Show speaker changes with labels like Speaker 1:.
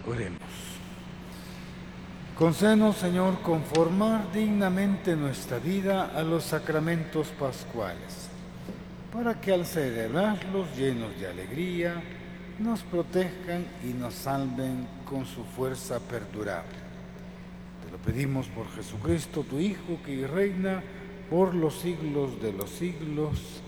Speaker 1: Oremos. Concédenos, Señor, conformar dignamente nuestra vida a los sacramentos pascuales, para que al celebrarlos llenos de alegría, nos protejan y nos salven con su fuerza perdurable. Te lo pedimos por Jesucristo, tu Hijo, que reina por los siglos de los siglos.